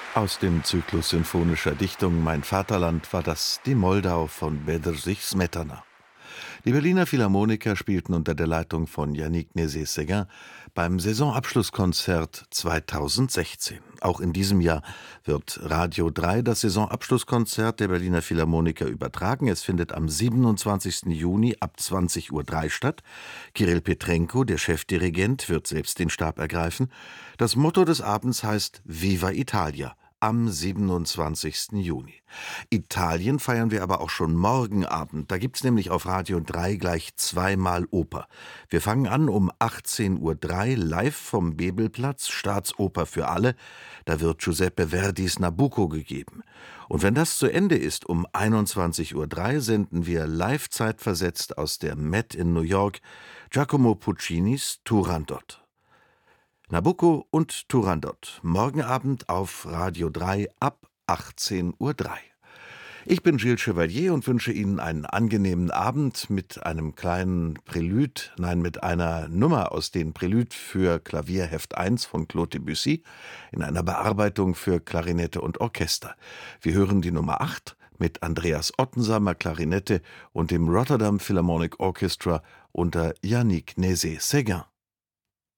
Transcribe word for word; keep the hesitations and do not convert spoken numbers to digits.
Aus dem Zyklus sinfonischer Dichtung Mein Vaterland war das Die Moldau von Bedřich Smetana. Die Berliner Philharmoniker spielten unter der Leitung von Yannick Nézet-Séguin beim Saisonabschlusskonzert zweitausendsechzehn. Auch in diesem Jahr wird Radio drei das Saisonabschlusskonzert der Berliner Philharmoniker übertragen. Es findet am siebenundzwanzigsten Juni ab zwanzig Uhr drei Statt. Kirill Petrenko, der Chefdirigent, wird selbst den Stab ergreifen. Das Motto des Abends heißt Viva Italia. Am siebenundzwanzigsten Juni. Italien feiern wir aber auch schon morgen Abend. Da gibt's nämlich auf Radio drei gleich zweimal Oper. Wir fangen an um achtzehn Uhr drei live vom Bebelplatz, Staatsoper für alle. Da wird Giuseppe Verdis Nabucco gegeben. Und wenn das zu Ende ist, um einundzwanzig Uhr drei senden wir live zeitversetzt aus der Met in New York Giacomo Puccinis Turandot. Nabucco und Turandot, morgen Abend auf Radio drei ab achtzehn Uhr drei. Ich bin Gilles Chevalier und wünsche Ihnen einen angenehmen Abend mit einem kleinen Prälude, nein, mit einer Nummer aus den Prälude für Klavier Heft eins von Claude Debussy in einer Bearbeitung für Klarinette und Orchester. Wir hören die Nummer acht mit Andreas Ottensamer Klarinette und dem Rotterdam Philharmonic Orchestra unter Yannick Nézet-Séguin.